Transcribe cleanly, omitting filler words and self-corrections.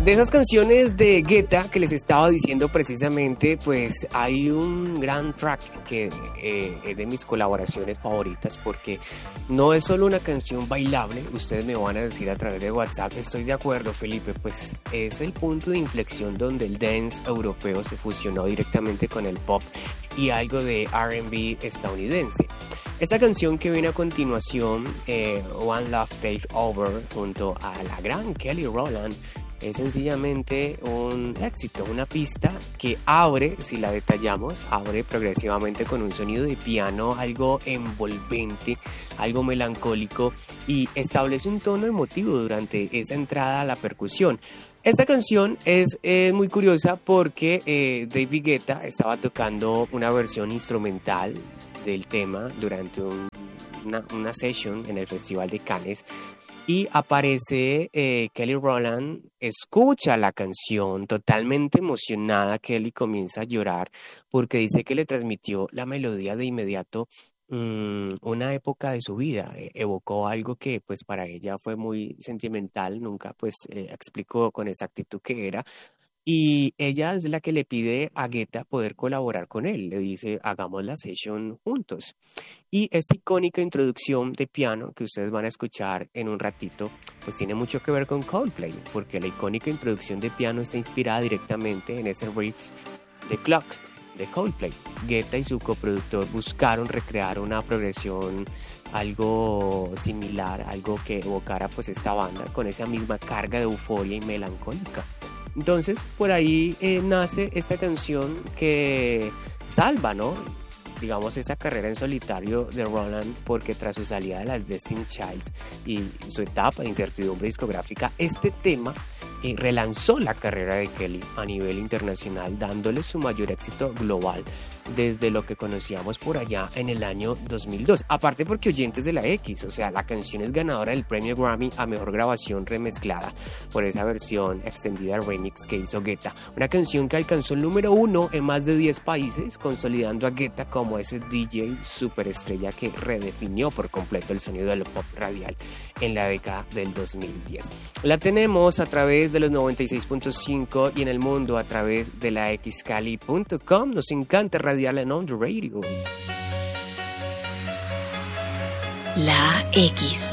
De esas canciones de Guetta que les estaba diciendo precisamente, pues hay un gran track que es de mis colaboraciones favoritas porque no es solo una canción bailable. Ustedes me van a decir a través de WhatsApp, estoy de acuerdo, Felipe, pues es el punto de inflexión donde el dance europeo se fusionó directamente con el pop y algo de R&B estadounidense. Esta canción que viene a continuación, One Love Takes Over, junto a la gran Kelly Rowland, es sencillamente un éxito, una pista que abre, si la detallamos, abre progresivamente con un sonido de piano algo envolvente, algo melancólico y establece un tono emotivo durante esa entrada a la percusión. Esta canción es muy curiosa porque David Guetta estaba tocando una versión instrumental del tema durante una session en el Festival de Cannes. Y aparece Kelly Rowland, escucha la canción, totalmente emocionada. Kelly comienza a llorar porque dice que le transmitió la melodía de inmediato una época de su vida. Evocó algo que pues para ella fue muy sentimental, nunca pues explicó con exactitud qué era. Y ella es la que le pide a Guetta poder colaborar con él. Le dice, hagamos la session juntos. Y esta icónica introducción de piano que ustedes van a escuchar en un ratito, pues tiene mucho que ver con Coldplay, porque la icónica introducción de piano está inspirada directamente en ese riff de Clocks de Coldplay. Guetta y su coproductor buscaron recrear una progresión algo similar, algo que evocara pues esta banda con esa misma carga de euforia y melancólica. Entonces, por ahí nace esta canción que salva, ¿no? Digamos, esa carrera en solitario de Rowland, porque tras su salida de las Destiny Childs y su etapa de incertidumbre discográfica, este tema relanzó la carrera de Kelly a nivel internacional, dándole su mayor éxito global desde lo que conocíamos por allá en el año 2002. Aparte porque oyentes de la X, o sea, la canción es ganadora del premio Grammy a Mejor Grabación Remezclada por esa versión extendida remix que hizo Guetta. Una canción que alcanzó el número 1 en más de 10 países, consolidando a Guetta como ese DJ superestrella que redefinió por completo el sonido del pop radial en la década del 2010. La tenemos a través de los 96.5 y en el mundo a través de la xcali.com. Nos encanta radial en On The Radio. La X.